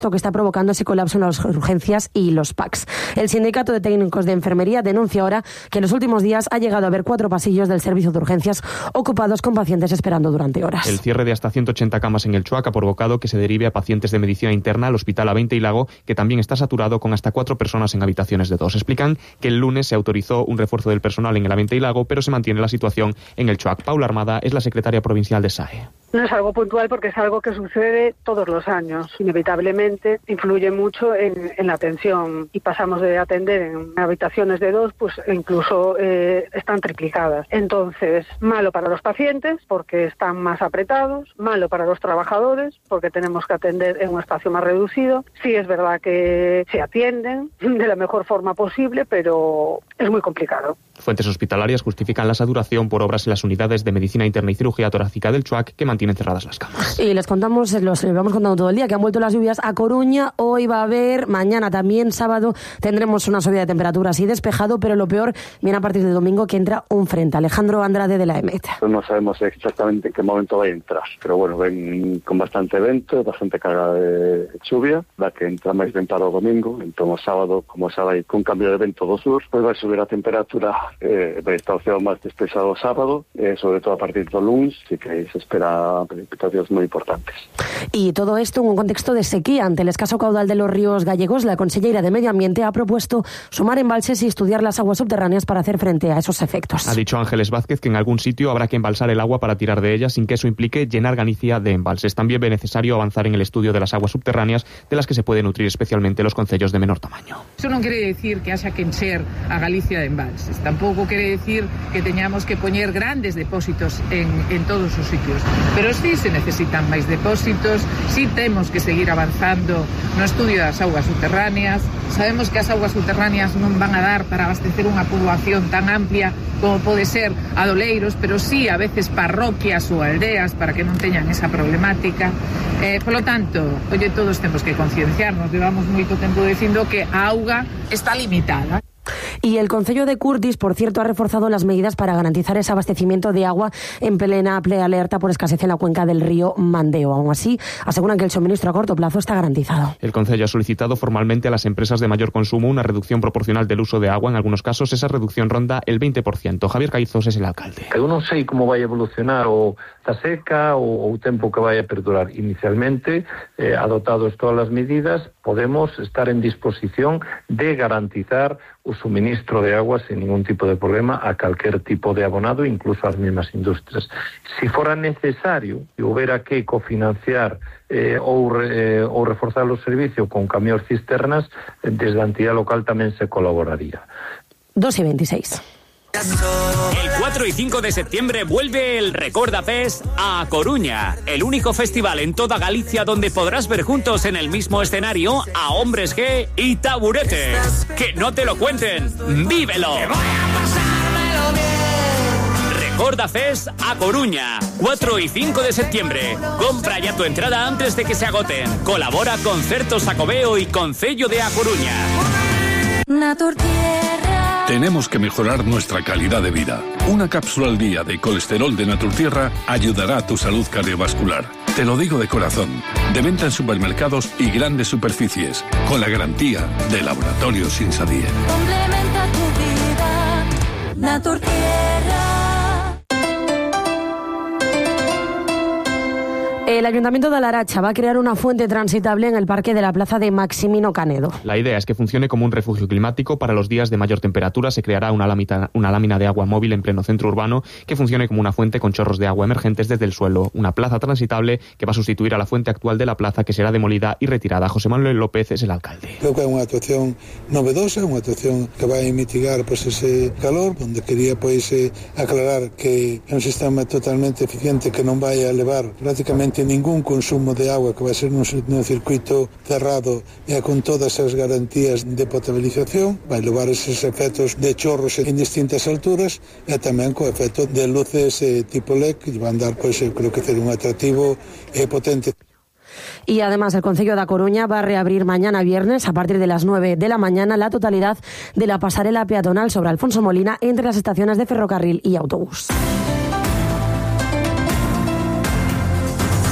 que está provocando ese colapso en las urgencias y los PACs. El Sindicato de Técnicos de Enfermería denuncia ahora que en los últimos días ha llegado a haber 4 pasillos del servicio de urgencias ocupados con pacientes esperando durante horas. El cierre de hasta 180 camas en el CHUAC ha provocado que se derive a pacientes de medicina interna al Hospital A20 y Lago, que también está saturado con hasta 4 personas en habitaciones de 2. Explican que el lunes se autorizó un refuerzo del personal en el A20 y Lago, pero se mantiene la situación en el CHUAC. Paula Armada es la secretaria provincial de SAE. No es algo puntual porque es algo que sucede todos los años. Inevitablemente influye mucho en la atención y pasamos de atender en habitaciones de 2, pues incluso están triplicadas. Entonces, malo para los pacientes porque están más apretados, malo para los trabajadores porque tenemos que atender en un espacio más reducido. Sí es verdad que se atienden de la mejor forma posible, pero es muy complicado. Fuentes hospitalarias justifican la saturación por obras en las unidades de medicina interna y cirugía torácica del CHUAC, que mantienen cerradas las camas. Y les contamos, los vamos contando todo el día, que han vuelto las lluvias a Coruña. Hoy va a haber, mañana también, sábado, tendremos una subida de temperaturas y despejado, pero lo peor viene a partir de domingo, que entra un frente. Alejandro Andrade, de la EMET. No sabemos exactamente en qué momento va a entrar, pero bueno, ven con bastante vento, bastante carga de lluvia, la que entra máis vento o domingo. Entón o sábado, como sabe, con cambio de vento do sur, pois vai subir a temperatura, vai estar o ceo máis despexado o sábado, sobre todo a partir do lunes, así que se espera precipitacións moi importantes. Y todo esto en un contexto de sequía. Ante el escaso caudal de los ríos gallegos, la conselleira de Medio Ambiente ha propuesto sumar embalses y estudiar las aguas subterráneas para hacer frente a esos efectos. Ha dicho Ángeles Vázquez que en algún sitio habrá que embalsar el agua para tirar de ella, sin que eso implique llenar Galicia de embalses. También ve necesario avanzar en el estudio de las aguas subterráneas, de las que se puede nutrir especialmente los concellos de menor tamaño. Eso non quere decir que haya que encher a Galicia de embalses. Tampouco quere decir que teñamos que poñer grandes depósitos en todos os sitios. Pero sí se necesitan máis depósitos, sí temos que seguir avanzando no estudio das augas subterráneas. Sabemos que as augas subterráneas non van a dar para abastecer unha poboación tan amplia como pode ser Adoleiros, pero sí a veces parroquias ou aldeas para que non teñan esa problemática. Por lo tanto, todos temos que concienciarnos. Llevamos moito tempo dicindo que a auga está limitada. Y el Concello de Curtis, por cierto, ha reforzado las medidas para garantizar ese abastecimiento de agua en plena alerta por escasez en la cuenca del río Mandeo. Aún así, aseguran que el suministro a corto plazo está garantizado. El Concello ha solicitado formalmente a las empresas de mayor consumo una reducción proporcional del uso de agua. En algunos casos, esa reducción ronda el 20%. Javier Caizos es el alcalde. Eu non sei como vai evolucionar a seca ou o tempo que vai a perdurar. Inicialmente, adotados todas as medidas, podemos estar en disposición de garantizar o suministro de agua sin ningún tipo de problema a calquer tipo de abonado, incluso ás mesmas industrias. Si fora necesario e houbera que cofinanciar ou reforzar o servicio con camións cisternas, desde a entidade local tamén se colaboraría. 2:26. El 4 y 5 de septiembre vuelve el Recorda Fest a Coruña, el único festival en toda Galicia donde podrás ver juntos en el mismo escenario a Hombres G y Taburete. ¡Que no te lo cuenten! ¡Vívelo! Recorda Fest a Coruña, 4 y 5 de septiembre. Compra ya tu entrada antes de que se agoten. Colabora Concertos Xacobeo y Concello de A Coruña. Tenemos que mejorar nuestra calidad de vida. Una cápsula al día de colesterol de Naturtierra ayudará a tu salud cardiovascular. Te lo digo de corazón. De venta en supermercados y grandes superficies, con la garantía de Laboratorios Insadie. Complementa tu vida, Naturtierra. El Ayuntamiento de Laracha va a crear una fuente transitable en el parque de la plaza de Maximino Canedo. La idea es que funcione como un refugio climático. Para los días de mayor temperatura se creará una lámina de agua móvil en pleno centro urbano que funcione como una fuente con chorros de agua emergentes desde el suelo. Una plaza transitable que va a sustituir a la fuente actual de la plaza, que será demolida y retirada. José Manuel López es el alcalde. Creo que é unha actuación novedosa, unha actuación que vai mitigar ese calor, onde quería aclarar que é un sistema totalmente eficiente que non vai a levar prácticamente ningún consumo de agua, que vai ser nun circuito cerrado e con todas as garantías de potabilización, vai levar eses efectos de chorros en distintas alturas e tamén co efecto de luces tipo LED que van dar, creo que ser un atractivo potente. Y además el Concello da Coruña va a reabrir mañana viernes a partir de las 9 de la mañana la totalidad de la pasarela peatonal sobre Alfonso Molina entre las estaciones de ferrocarril y autobús.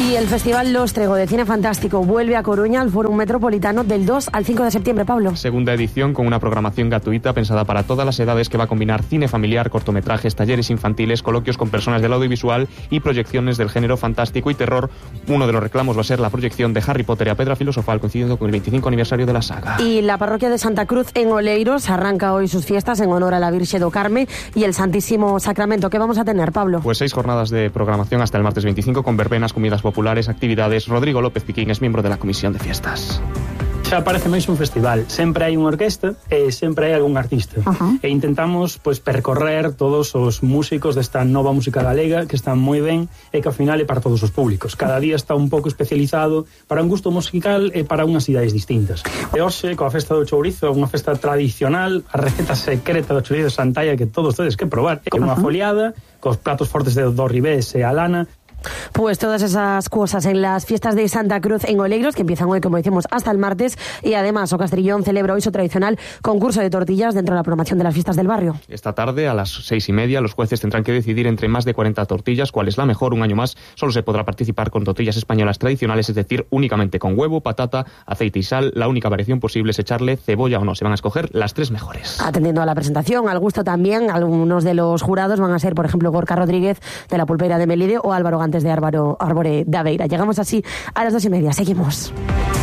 Y el Festival Los Trego de Cine Fantástico vuelve a Coruña al Fórum Metropolitano del 2 al 5 de septiembre, Pablo. Segunda edición con una programación gratuita pensada para todas las edades que va a combinar cine familiar, cortometrajes, talleres infantiles, coloquios con personas del audiovisual y proyecciones del género fantástico y terror. Uno de los reclamos va a ser la proyección de Harry Potter y la Piedra Filosofal, coincidiendo con el 25 aniversario de la saga. Y la parroquia de Santa Cruz en Oleiros arranca hoy sus fiestas en honor a la Virgen do Carme y el Santísimo Sacramento. ¿Qué vamos a tener, Pablo? Pues 6 jornadas de programación hasta el martes 25 con verbenas, comidas populares, actividades. Rodrigo López Piquín es miembro de la Comisión de Fiestas. Xa parece máis un festival. Sempre hai unha orquesta e sempre hai algún artista. E intentamos percorrer todos os músicos desta nova música galega que están moi ben e que ao final é para todos os públicos. Cada día está un pouco especializado para un gusto musical e para unhas idades distintas. E hoxe, coa festa do chourizo, unha festa tradicional, a receta secreta do chourizo de Santalla que todos tedes que probar. É unha foliada, cos platos fortes de do ribés e a lana. Pues todas esas cosas en las fiestas de Santa Cruz en Oleiros, que empiezan hoy, como decimos, hasta el martes. Y además, O Castrillón celebra hoy su tradicional concurso de tortillas dentro de la programación de las fiestas del barrio. Esta tarde, a las 6:30, los jueces tendrán que decidir entre más de 40 tortillas cuál es la mejor. Un año más solo se podrá participar con tortillas españolas tradicionales, es decir, únicamente con huevo, patata, aceite y sal. La única variación posible es echarle cebolla o no. Se van a escoger las 3 mejores. Atendiendo a la presentación, al gusto también, algunos de los jurados van a ser, por ejemplo, Gorka Rodríguez de la Pulpeira de Melide o Álvaro Gantes de Árbore de Aveira. Llegamos así a las 2:30. Seguimos.